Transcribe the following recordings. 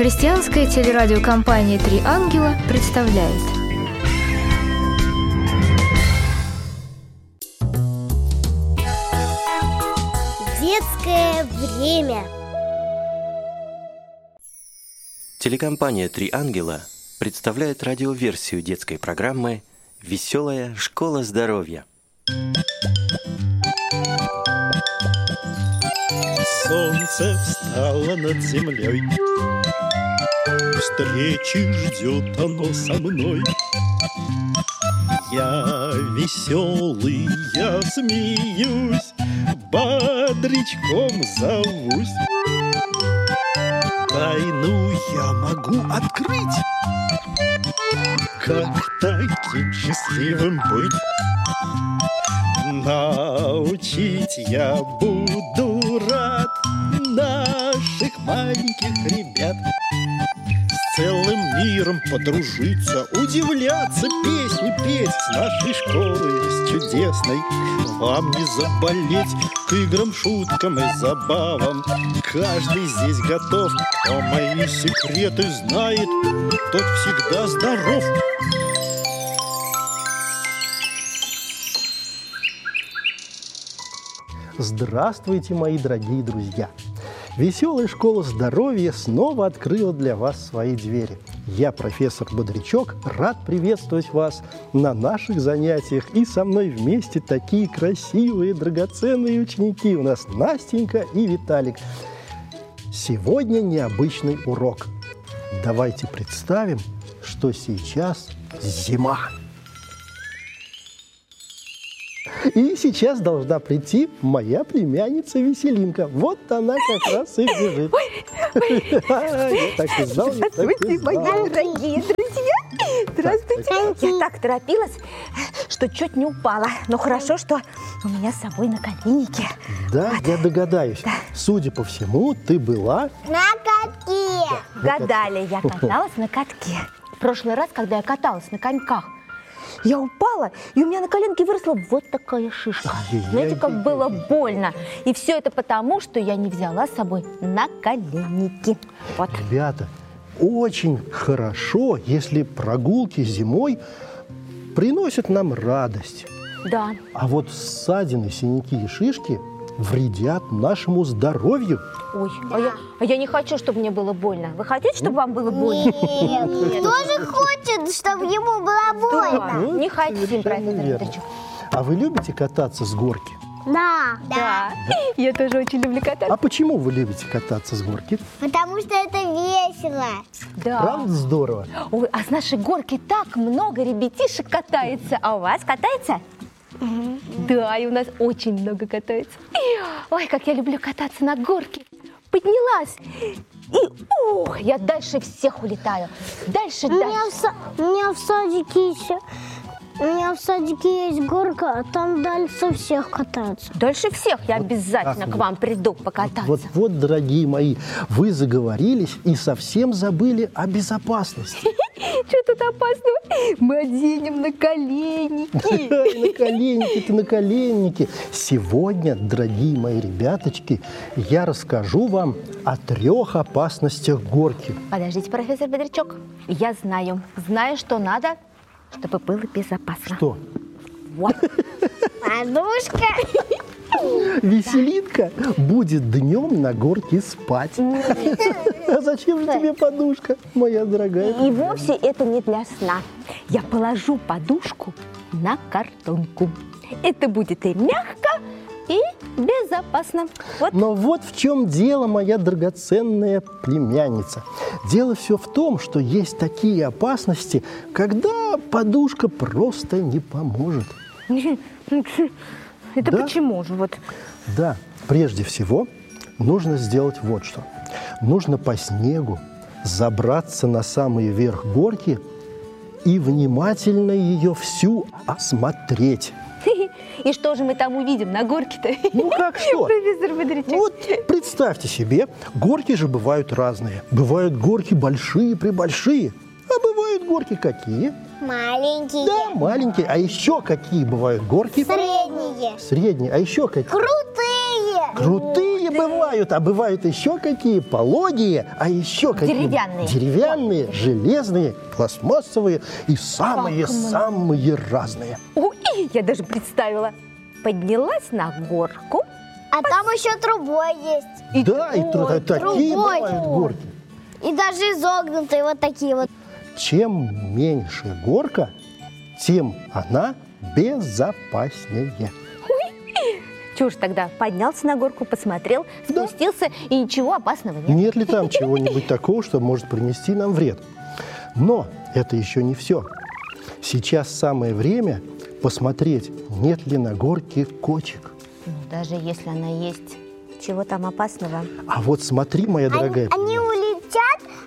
Христианская телерадиокомпания «Три ангела» представляет. Детское время. Телекомпания «Три ангела» представляет радиоверсию детской программы «Веселая школа здоровья». Солнце встало над землей, встречи ждет оно со мной. Я веселый, я смеюсь, бодрячком зовусь. Тайну я могу открыть, как таким счастливым быть. Научить я буду рад наших маленьких ребят. С целым миром подружиться, удивляться, песни петь с нашей школой, с чудесной. Вам не заболеть к играм, шуткам и забавам. Каждый здесь готов, кто мои секреты знает, тот всегда здоров. Здравствуйте, мои дорогие друзья! Веселая школа здоровья снова открыла для вас свои двери. Я, профессор Бодрячок, рад приветствовать вас на наших занятиях. И со мной вместе такие красивые, драгоценные ученики. У нас Настенька и Виталик. Сегодня необычный урок. Давайте представим, что сейчас зима. И сейчас должна прийти моя племянница Веселинка. Вот она как раз и бежит. Я так и знал. Здравствуйте, мои дорогие друзья. Здравствуйте. Я так торопилась, что чуть не упала. Но хорошо, что у меня с собой наколенники. Да, я догадаюсь. Судя по всему, ты была... На катке. Гадали, я каталась на катке. В прошлый раз, когда я каталась на коньках, я упала, и у меня на коленке выросла вот такая шишка. Знаете, как было больно. И все это потому, что я не взяла с собой наколенники. Вот. Ребята, очень хорошо, если прогулки зимой приносят нам радость. Да. А вот ссадины, синяки и шишки вредят нашему здоровью. Ой, а я не хочу, чтобы мне было больно. Вы хотите, чтобы вам было больно? Нет. Кто же хочет, чтобы ему было больно? Не хотим, профессор Бодрячок. А вы любите кататься с горки? Да. Я тоже очень люблю кататься. А почему вы любите кататься с горки? Потому что это весело. Да. Правда здорово? Ой, а с нашей горки так много ребятишек катается. А у вас катается? Да, и у нас очень много катается. Ой, как я люблю кататься на горке. Поднялась, и я дальше всех улетаю. Дальше. У меня в садике есть горка, а там дальше всех катаются. Дальше всех я обязательно к вам приду покататься. Вот, дорогие мои, вы заговорились и совсем забыли о безопасности. Что тут опасного? Мы оденем наколенники. Наколенники-то наколенники. Сегодня, дорогие мои ребяточки, я расскажу вам о 3 опасностях горки. Подождите, профессор Бодрячок. Я знаю, что надо, чтобы было безопасно. Что? Вот. Подушка. Веселинка будет днем на горке спать. А зачем же тебе подушка, моя дорогая? И вовсе это не для сна. Я положу подушку на картонку. Это будет и мягко, и безопасно. Вот. Но вот в чем дело, моя драгоценная племянница. Дело все в том, что есть такие опасности, когда подушка просто не поможет. Это Да? почему же? Вот. Да, прежде всего нужно сделать вот что. Нужно по снегу забраться на самый верх горки и внимательно ее всю осмотреть. И что же мы там увидим на горке-то? Ну как что? Профессор Бодрячок. Вот представьте себе, горки же бывают разные. Бывают горки большие-пребольшие, а бывают горки какие? Маленькие. Да, маленькие. А еще какие бывают горки? Средние. Средние. А еще какие? Крутые. Крутые бывают, а бывают еще какие пологие, а еще какие деревянные, железные, пластмассовые и самые разные. Ой, я даже представила. Поднялась на горку. А там еще трубой есть. Да, и такие бывают горки. И даже изогнутые вот такие вот. Чем меньше горка, тем она безопаснее. Чего ж тогда? Поднялся на горку, посмотрел, спустился, и ничего опасного нет. Нет ли там чего-нибудь такого, что может принести нам вред? Но это еще не все. Сейчас самое время посмотреть, нет ли на горке кочек. Ну, даже если она есть, чего там опасного? А вот смотри, моя дорогая. Они улетят,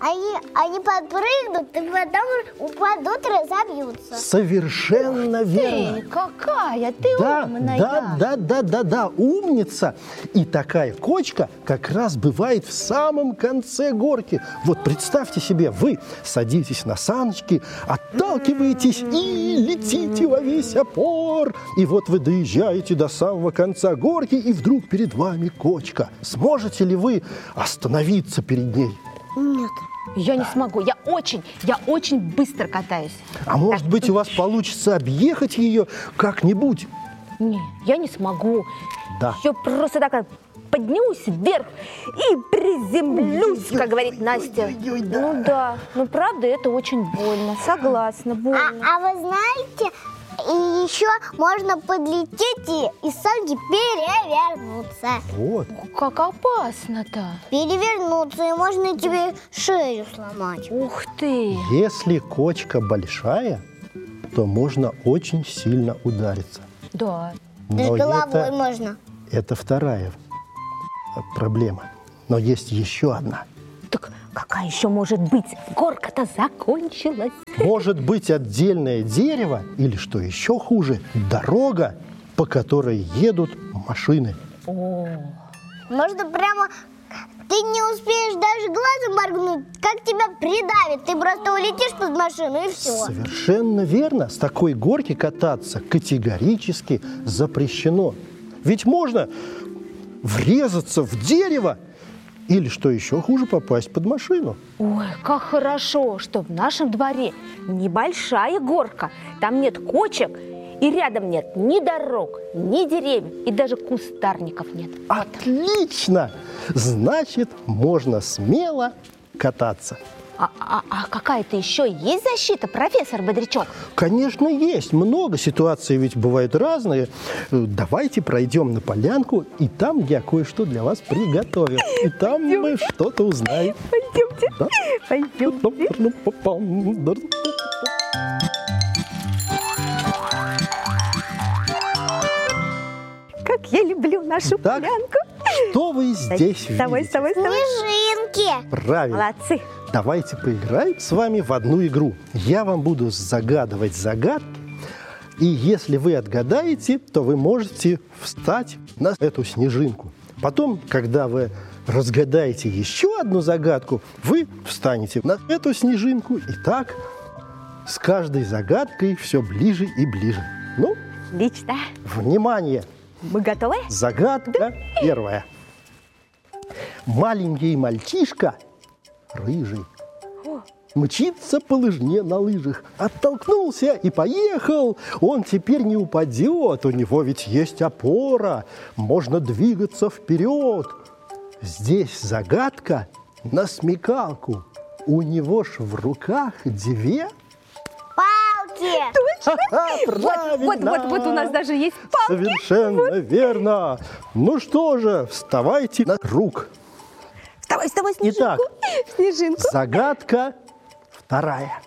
они подпрыгнут, и потом упадут и разобьются. Совершенно верно. Какая ты умная. Да, умница. И такая кочка как раз бывает в самом конце горки. Вот представьте себе, вы садитесь на саночки, отталкиваетесь и летите во весь опор. И вот вы доезжаете до самого конца горки, и вдруг перед вами кочка. Сможете ли вы остановиться перед ней? Нет. Я не смогу, я очень быстро катаюсь. А может быть, у вас получится объехать ее как-нибудь? Не, я не смогу. Да. Я просто так поднимусь вверх и приземлюсь, как говорит Настя. Да. Ну да, ну правда, это очень больно. Согласна, больно. А вы знаете, и еще можно подлететь и санки перевернуться. Вот. Как опасно-то. Перевернуться, и можно тебе шею сломать. Ух ты. Если кочка большая, то можно очень сильно удариться. Да. Да с головой можно. Это вторая проблема. Но есть еще одна. Так какая еще может быть? Горка-то закончилась. Может быть отдельное дерево или, что еще хуже, дорога, по которой едут машины. Можно прямо... Ты не успеешь даже глазом моргнуть, как тебя придавит. Ты просто улетишь под машину, и все. Совершенно верно. С такой горки кататься категорически запрещено. Ведь можно врезаться в дерево или, что еще хуже, попасть под машину. Ой, как хорошо, что в нашем дворе небольшая горка. Там нет кочек, и рядом нет ни дорог, ни деревьев, и даже кустарников нет. Отлично! Значит, можно смело кататься. А какая-то еще есть защита, профессор Бодрячок? Конечно, есть. Много ситуаций ведь бывают разные. Давайте пройдем на полянку, и там я кое-что для вас приготовил. И там мы что-то узнаем. Пойдемте, Да? пойдемте. Как я люблю нашу Так, полянку. что вы здесь Вставай, видите? вставай. Снежинки. Правильно. Молодцы. Давайте поиграем с вами в одну игру. Я вам буду загадывать загадки, и если вы отгадаете, то вы можете встать на эту снежинку. Потом, когда вы разгадаете еще одну загадку, вы встанете на эту снежинку, и так с каждой загадкой все ближе и ближе. Ну, Отлично. внимание! Мы готовы? Загадка первая. Маленький мальчишка, рыжий, мчится по лыжне на лыжах. Оттолкнулся и поехал. Он теперь не упадет, у него ведь есть опора. Можно двигаться вперед. Здесь загадка на смекалку. У него ж в руках две... Палки. Правильно! Вот у нас даже есть палки. Совершенно верно. Ну что же, вставайте на круг. Вставай, снежинку. Итак, Снежинку. загадка вторая.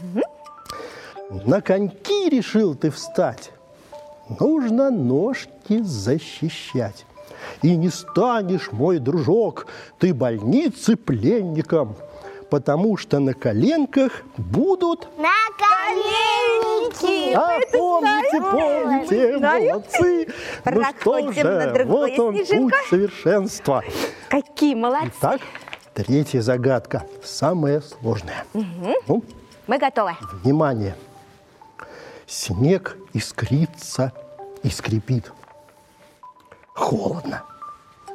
На коньки решил ты встать. Нужно ножки защищать. И не станешь, мой дружок, ты больницы пленником, потому что на коленках будут... На коленки. А, помните, молодцы. Ну что Проходим на же, другое, вот он, Снежинка. путь совершенства. Какие молодцы. Итак, третья загадка, самая сложная. Ну, Мы готовы. внимание. Снег искрится и скрипит. Холодно.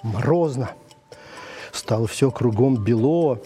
морозно. Стало все кругом бело.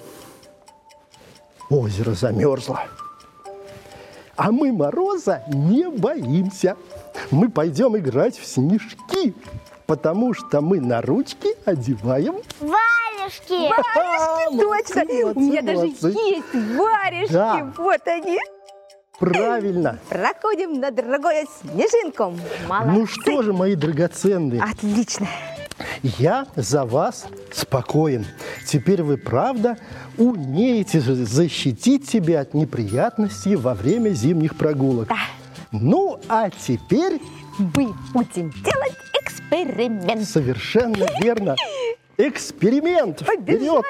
Озеро замерзло. А мы мороза не боимся. Мы пойдем играть в снежки, потому что мы на ручки одеваем Варежки! Точно! У меня даже есть варежки. Да. Вот они. Правильно. Проходим на другую снежинку. Молодцы. Ну что же, мои драгоценные, Отлично. я за вас спокоен. Теперь вы, правда, умеете защитить себя от неприятностей во время зимних прогулок. Да. Ну, а теперь Мы будем делать эксперимент. совершенно верно. Эксперимент. Вперед!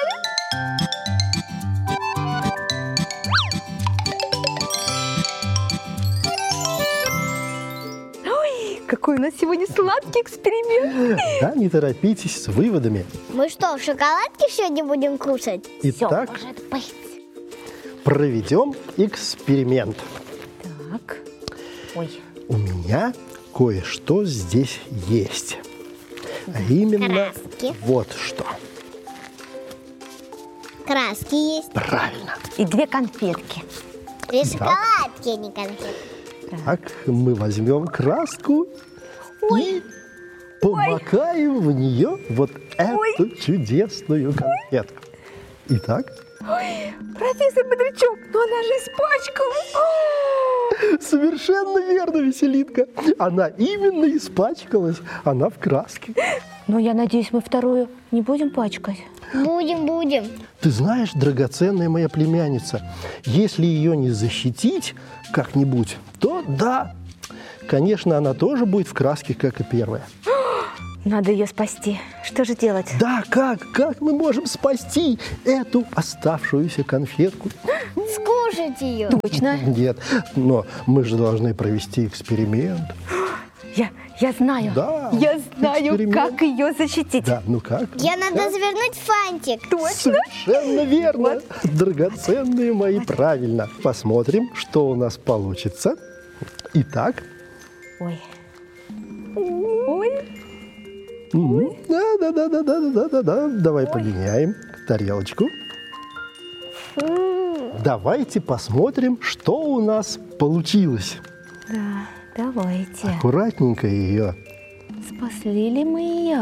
Ой, какой у нас сегодня сладкий эксперимент. Да, не торопитесь с выводами. Мы что, шоколадки сегодня будем кушать? Итак, Всё, может быть. проведем эксперимент. Так. Ой. У меня кое-что здесь есть. А именно Краски. вот что. Краски есть. Правильно. И 2 конфетки. И шоколадки, а не конфеты. Так, мы возьмем краску и помакаем в нее вот эту чудесную конфетку. Итак, Профессор Бодрячок, но она же испачкалась. совершенно верно, Веселинка. Она именно испачкалась. Она в краске. Но я надеюсь, мы вторую не будем пачкать. Будем. Ты знаешь, драгоценная моя племянница, если ее не защитить как-нибудь, то да, конечно, она тоже будет в краске, как и первая. Надо ее спасти. Что же делать? Да, как мы можем спасти эту оставшуюся конфетку? Скушать ее. Точно. Нет, но мы же должны провести эксперимент. Я знаю. Да, Я знаю, эксперимент. как ее защитить. Да, ну как? Я надо завернуть фантик. Точно. Совершенно верно. Драгоценные мои, правильно. Посмотрим, что у нас получится. Итак. Ой. Ой. Да. Давай поменяем тарелочку. Давайте посмотрим, что у нас получилось. Да, давайте. Аккуратненько ее. Спасли ли мы ее?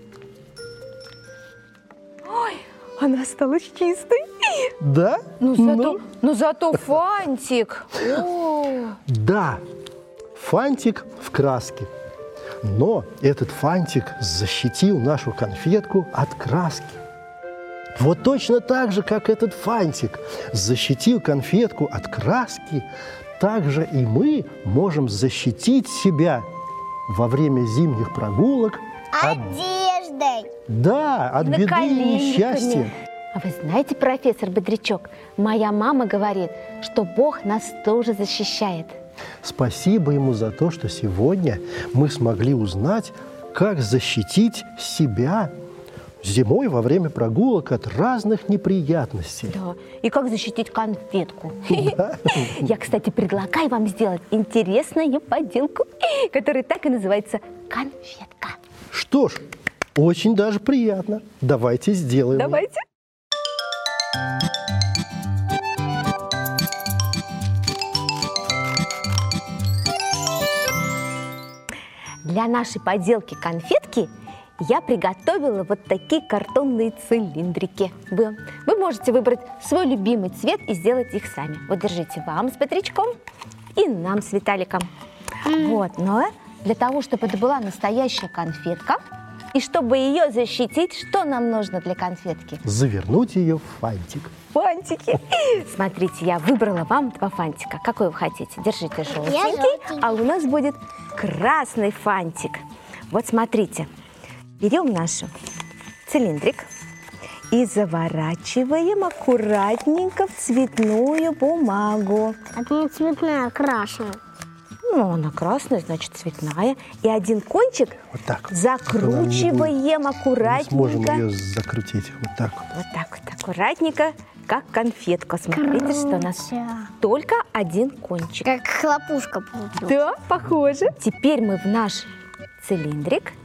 Ой, она стала чистой. Да? Но зато фантик. О, Да, фантик в краске. Но этот фантик защитил нашу конфетку от краски. Вот точно так же, как этот фантик защитил конфетку от краски, так же и мы можем защитить себя во время зимних прогулок Одеждой. от беды и наколенниками. несчастья. А вы знаете, профессор Бодрячок, моя мама говорит, что Бог нас тоже защищает. Спасибо ему за то, что сегодня мы смогли узнать, как защитить себя зимой во время прогулок от разных неприятностей. Да, и как защитить конфетку. Я, кстати, предлагаю вам сделать интересную поделку, которая так и называется конфетка. Что ж, очень даже приятно. Давайте сделаем. Давайте. Для нашей поделки конфетки я приготовила вот такие картонные цилиндрики. Вы можете выбрать свой любимый цвет и сделать их сами. Вот держите вам с Бодрячком и нам с Виталиком. Вот, но для того, чтобы это была настоящая конфетка, и чтобы ее защитить, что нам нужно для конфетки? Завернуть ее в фантик. Фантики. Смотрите, я выбрала вам 2 фантика. Какой вы хотите? Держите желтенький, желтенький. а у нас будет красный фантик. Вот смотрите. Берем наш цилиндрик и заворачиваем аккуратненько в цветную бумагу. Это не цветная, а красная. Ну, она красная, значит, цветная. И один кончик Вот так. закручиваем Мы сможем аккуратненько. ее закрутить. Вот так вот. Вот так вот, аккуратненько, как конфетка. Смотрите, что у нас только один кончик. Как хлопушка получилась. Да, похоже. Теперь мы в наш цилиндрик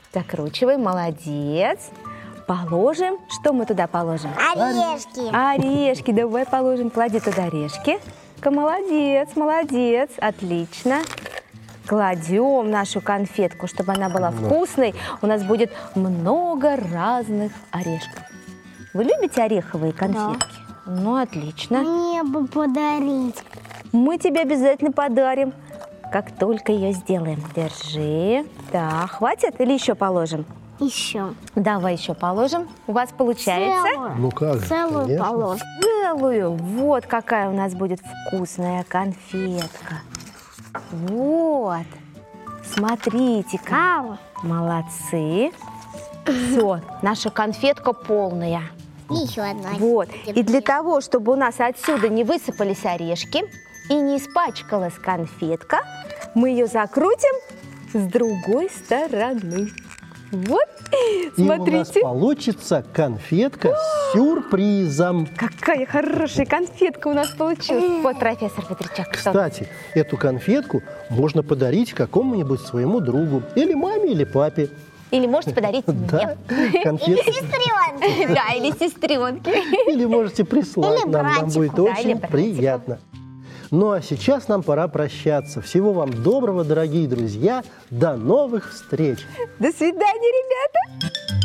Закручиваем, молодец. Положим. Что мы туда положим? Орешки. Орешки. Давай положим. Клади туда орешки. Молодец, молодец. Отлично. Кладем нашу конфетку, чтобы она была вкусной. У нас будет много разных орешков. Вы любите ореховые конфетки? Да. Ну, отлично. Мне бы подарить. Мы тебе обязательно подарим, как только ее сделаем. Держи. Да, хватит или еще положим? Еще. Давай еще положим. У вас получается? Целую. Ну как же, Целую конечно. положь. Целую. Вот какая у нас будет вкусная конфетка. Вот. Смотрите-ка. Ау. Молодцы. Все, наша конфетка полная. Еще одна. Вот. И для того, чтобы у нас отсюда не высыпались орешки и не испачкалась конфетка, мы ее закрутим с другой стороны. Вот. И у нас Смотрите. получится конфетка с сюрпризом. Какая хорошая конфетка у нас получилась. Вот, профессор Бодрячок. что? Кстати, эту конфетку можно подарить какому-нибудь своему другу. Или маме, или папе. Или можете подарить Да, мне. конфетку. Сестренки. Да, или сестренке. Или можете прислать Или нам братику. будет Да, или очень братику. приятно. Ну а сейчас нам пора прощаться. Всего вам доброго, дорогие друзья. До новых встреч. До свидания, ребята.